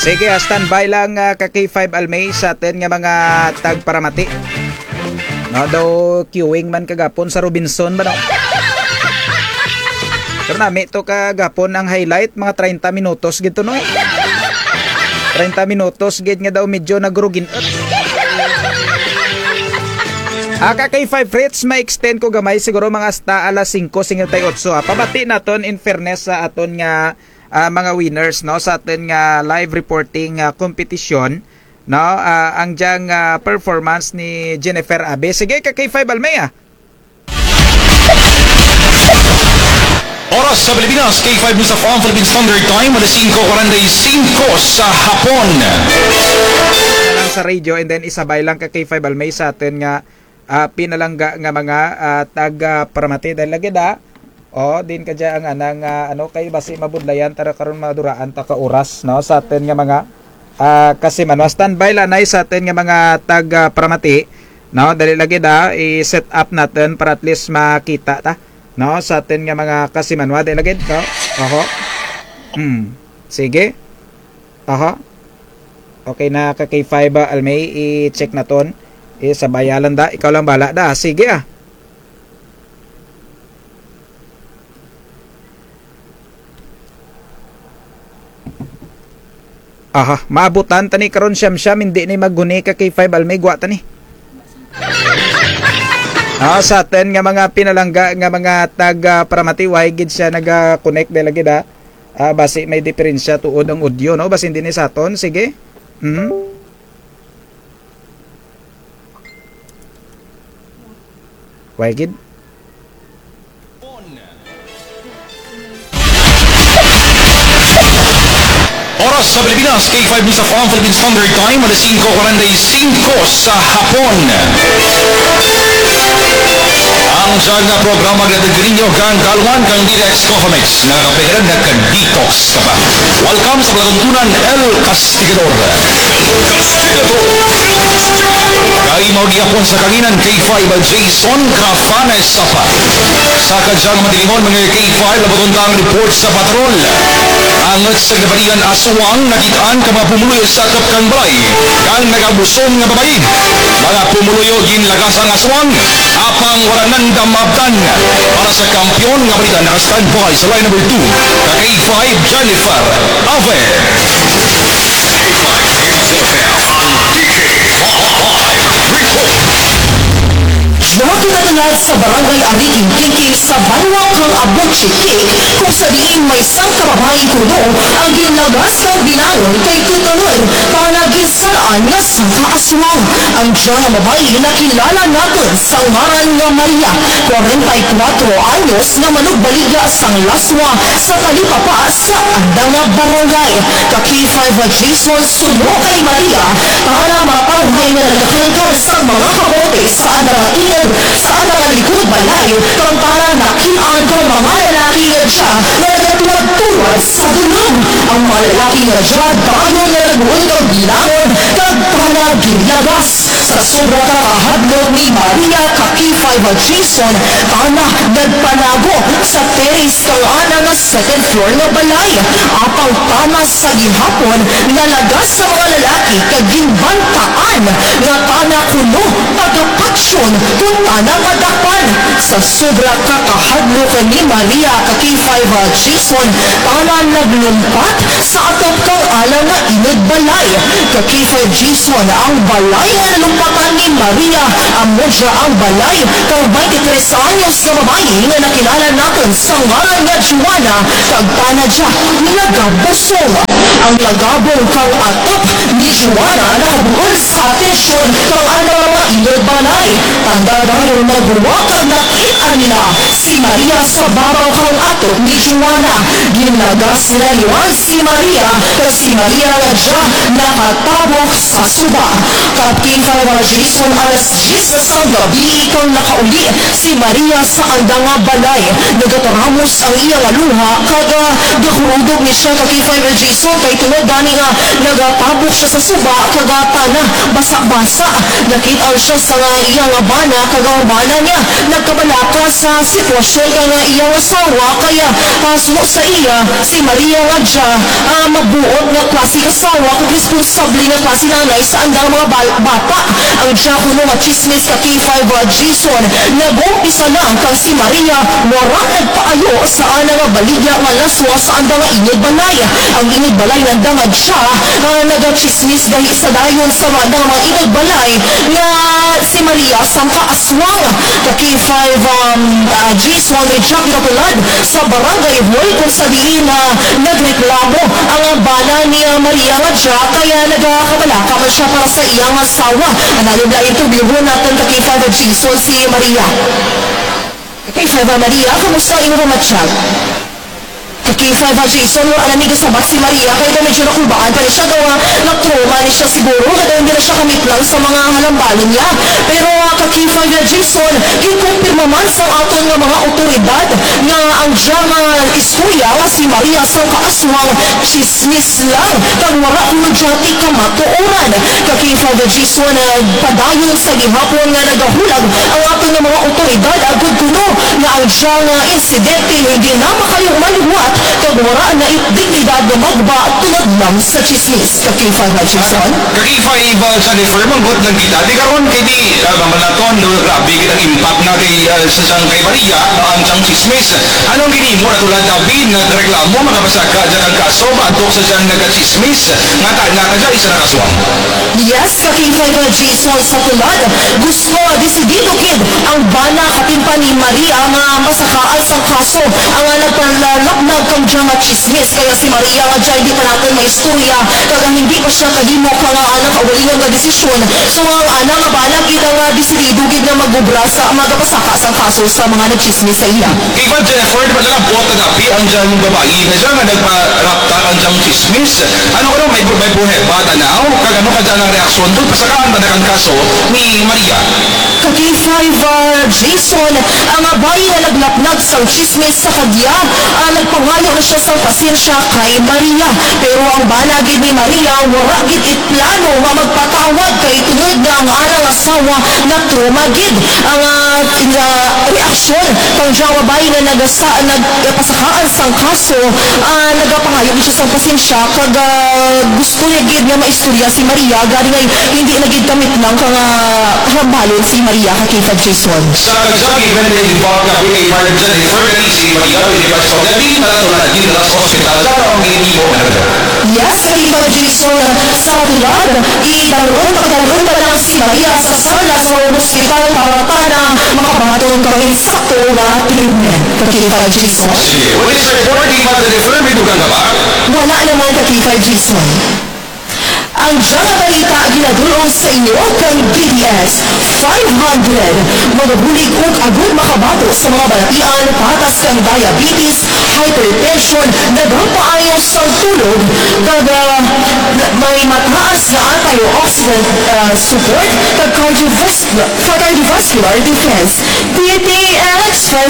Sige, standby lang ka K5 Almay sa atin nga mga tagparamati. No, daw queuing man kagapon sa Robinson ba no? Pero nami to kagapon ang highlight mga 30 minutos gito no. 30 minutos gid nga daw medyo nagrugin. Ka K5 Fritz, ma-extend ko gamay siguro mga hasta alas 5:58. Pabati naton in fairness sa aton nga mga winners no sa atin nga live reporting competition no ang diyang performance ni Jennifer Abe. Sige ka K5 Almea. Oras sa Pilipinas, K5 News of All Philippine Standard Time, alas 5:45 sa hapon. Lang sa radio and then isabay lang ka K5 Almea sa atin nga pinalangga nga mga taga-paramati dahil lagi da din ka dyan ang anang ano kay basi mabudlayan tara karon maduraan ta ka oras no sa atin nga mga kasi man standby lanay sa atin nga mga taga-paramati no dali lagi da i-set up natin para at least makita ta no sa atin nga mga kasimanwa dali lagi no sige okay na ka K5 Almay i-check naton sabayalan da ikaw lang bala da sige maabutan tani karon siyam hindi ni maguni ka K5 Almay gwa tani. Sa atin nga mga pinalangga nga mga taga-paramati way gid siya naga-connect dahil gid basi may diferensya tuod ang audio no basi hindi ni sa aton sige. Way gid Oras sa Pilipinas, K5 News of All Philippine Standard Time, alas 5:45 sa hapon. Ang siyang programa na nagrinyo kang kalwan kang Dilex Coffeemix na kapihiran na ka-detox ka ba? Welcome sa palatuntunan El Castigador. Kay maugyapon sa kanginan K5 Jason Crafanes Sapa. Sa kadyang madilimon mga K5 labaruntang report sa patrol. Angat sa gabalian aswang nakitaan ka mga pumuluyo sa kapkang balay kang nagabuson nga babayi. Mga pumuluyo ginlagasang aswang apang waranan damabtan para sa kampiyon nga balita nakastand po sa line number 2 ka K5 Jennifer Ave. Nakatulad sa barangay Ariking Kiki sa Banwa kang Abotche Cake kung sa diin may isang kababaeng kulong ang ginagas ng binangon kay tutunod panagisalaan nga sangka aswang. Ang diyang na babae na kilala natin sa ngaran nga Maria, 44 anyos nga manugbaliga sang laswa sa talipapa sa andang nga barangay. Ka-K5 Jason sumo kay Maria para mapanghay na nagkakilagay sa mga kabote sa andang sa anang likod balay kung para nakiaan ko mga lalaki nga siya na nagatuwag-tuwag sa bulong. Ang mga lalaki nga siya bago na nagbuod ng bilangon kag para ginlagas sa sobra kakahadlog ni Maria ka-K5 Jason para nagpanago sa terrace kang ana nga second floor nga balay. Apang tanas sa gihapon nalagas sa mga lalaki kag ginbantaan nga tana kuno pagapaksyon kung tanang madakpan. Sa sobra kakahadlo ni Maria ka-K5 Jason para naglumpat sa atop kang alang na inod balay. Ka-K5 Jason ang balay nga nalumpatan ni Maria amodya ang balay kang 23 anyos na babae nga nakilala natin sa ngaran nga Juana kag panadya nagabusong. Ang lagabong kang atop ni Juana nakabuol sa atensyon kang alang mga inod balay. Tanda dahil nagbuwakag nakita nila si Maria sa babaw kang atop ni Juana. Ginagas nila liwan si Maria kasi Maria nga dya nakatabok sa suba. Ka-K5 Jason alas 10 sa gabi kang nakauli si Maria sa andang nga balay. Nagataramos ang iyang luha kaga gakurudog ni siya ka-K5 Jason kay tulad dani nga nagatabok siya sa suba kagata na basa-basa. Nakita siya sa iyang bana kagawabana niya nagkabalaka sa sitwasyon ka nga iyang asawa kaya pasmo sa iya si Maria nga dya magbuot nga klase asawa kung responsable nga klase nanay sa andang mga bata. Ang diyakono nga chismis ka K5 Jason nag-umpisa lang kang si Maria wala nagpaayo sa ana nga baligya nga laswa sa andang nga inid balay. Ang inid balay nanda nga siya nag-chismis dahil sa dayon sa andang mga inid balay nga si Maria sangka aswang ka K5 Jason reject na tulad sa barangay hall kung sabihin na nagreklamo ang bala ni Maria nga siya kaya nagkabalaka man siya para sa iyang asawa. Analog na interview natin ka K5 Jason si Maria. K5 Maria, kamusta ang iyong matsyag? K5 Jason, alamig sa bat si Maria kaya na medyo nakubaan pa rin siya daw na-trauma ni siya siguro kaya hindi na siya kamit lang sa mga halambalin niya. Pero K5 Jason, kikumpirma man sa aton nga mga otoridad nga ang diyang istorya nga si Maria sa kaaswang chismis lang kang wala mo diyati kamatuoran. K5 Jason, padayon sa gihapon nga nagahulag ang aton nga mga otoridad agad kuno nga ang diyang insidente hindi na makayong maliwat kag wala na dignidad na magba tulad lang sa chismis. K5 Jason? Kaki-5 Jennifer, manggot lang kita. Di karon kay di mamalaton, grabe kitang impact na sa kay Maria ang siyang chismis. Anong ginimo na tulad David nagreklamo makapasaka dyan ang kaso batok sa siyang nagka-chismis nga dyan isa na kaswang. Yes, K5 Jason sa tulad. Gusto desidido kid ang bana katimpa ni Maria nga masakaan sa kaso ang nagpalalaknag kang dyan nga chismis. Kaya si Maria nga dyan hindi pa natin maistorya kaya hindi pa siya kahimo ka nga anak kawalingan nga desisyon. So ang anak nga bana kita nga desidido kid na magubra sa magapasaka sa kaso sa mga nagchismis sa iya. K5 Jennifer, di ba lang buhat na dapi ang dyan yung babae na dyan nga nagparapta ang dyan chismis. Ano ko lang may buhay ba tanaw kagano ka dyan ang reaksyon doon pasakaan ba na kang kaso ni Maria? K5 Jason, ang bayi na naglapnag sa chismis sa kagya, nagpangayo na siya sa pasensya kay Maria. Pero ang banagid ni Maria, wala gid iplano nga magpatawad kay tunod na ang arang asawa na tumagid. Ang reaksyon kang jawa bayi na nagpasakaan sa kaso, nagapangayo na siya sa pasensya kag gusto niya gid nga maistorya si Maria gani ngay hindi na gid kamit lang kang hambalon si Maria K5 Jason. Sa kagsaki, ganun yung bawag na kay Marlon Jennifer, si Maria, hindi ba sa gabi, natulad din na sa hospital, sa ang ginimo na Yes, K5 Jason, sa tulad, idaroon pa lang si Maria sa sala sa hospital para makabatong kawin sakto na treatment. K5 Jason. Sige, what is report, di ba Jennifer, may dugang ka ba? Wala naman K5 Jason. Ang diyang balita ginadulong sa inyo kang DDS 500. Magabulig kung agad makabato sa mga balatian patas kang diabetes, hypertension, nagpaayos sa tulog, may mataas na antioxidant support kag cardiovascular defense. DDS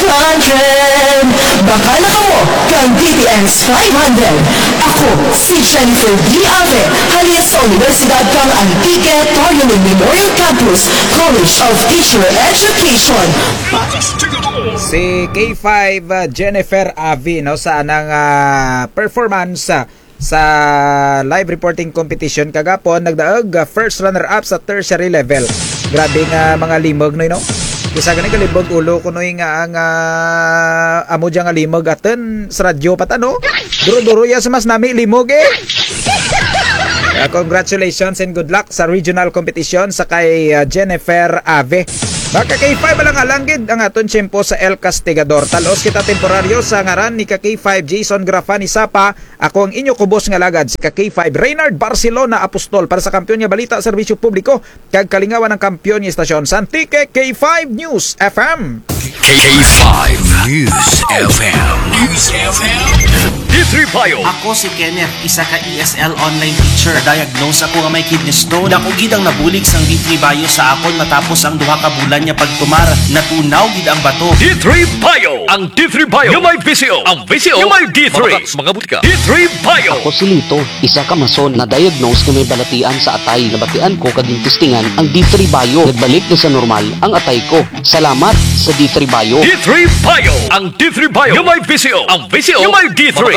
500. Baka na mo kang DDS 500. Ako si Jennifer D. Ave, halia sa Universidad kang Antique Torreon Memorial Campus, College of Teacher Education. Si K5 Jennifer Avi no sa anang performance sa live reporting competition kagapon nagdaog first runner up sa tertiary level. Grabe nga mga limog no. Isa gani kalibog ulo kuno nga ang amo nga limog aten sa radyo patano. Duro-duro ya sa mas nami limog congratulations and good luck sa regional competition sa kay Jennifer Ave. Baka K5 lang alanggid ang aton tiyempo sa El Castigador. Talos kita temporaryo sa ngaran ni K5 Jason Grafani Sapa. Ako ang inyo kubos nga lagad si K5 Reynard Barcelona Apostol para sa kampiyon nga balita serbisyo publiko kag kalingawan ng kampiyon nga istasyon Santique K5 News FM. K5 News FM. News FM. D3 Bio. Ako si Kenneth, isa ka ESL online teacher. Diagnose ako nga may kidney stone. Dako gid ang nabulig sang D3 Bio sa akon matapos ang duha ka bulan niya pagtumar. Natunaw gid ang bato. D3 Bio. Ang D3 Bio. Yung may VCO. Ang VCO. Yung may D3. Mga butika. D3 Bio. Ako si Lito, isa ka mason na diagnose na may balatian sa atay. Nabatian ko kaging testingan ang D3 Bio. Nagbalik na sa normal ang atay ko. Salamat sa D3 Bio. D3 Bio. Ang D3 Bio. Yung may VCO. Ang VCO. Yung may D3.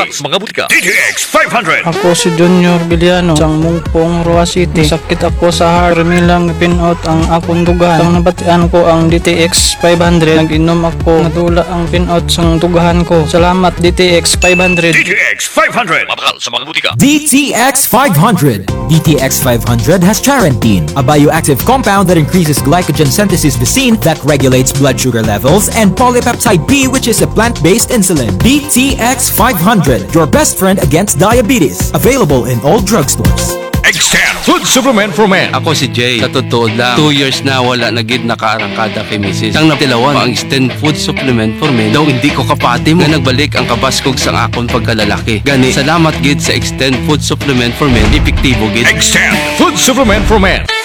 Mabukaks, mga butika. DTX 500. Ako si Junior Villano, sang Mungpong, Roa City. Sakit ako sa heart, milang pinout ang akong dugahan. Sang nabatian ko ang DTX 500, nag-inom ako, nadula ang pinout sang dugahan ko. Salamat DTX 500. DTX 500. Mabukal sa mga butika. DTX 500. DTX 500 has charantine, a bioactive compound that increases glycogen synthesis vacine that regulates blood sugar levels, and polypeptide B, which is a plant-based insulin. DTX 500, your best friend against diabetes. Available in all drugstores. Extend food supplement for men. Ako si Jay. Sa totoo lang, 2 years na wala nagid nakaarangkada kay Mrs. Ang natilawan, ang extend food supplement for men. Daw hindi ko kapatim nga nagbalik ang kabaskog sang akon pagkalalaki. Gani, salamat gid sa extend food supplement for men. Epektibo gid. Extend food supplement for men.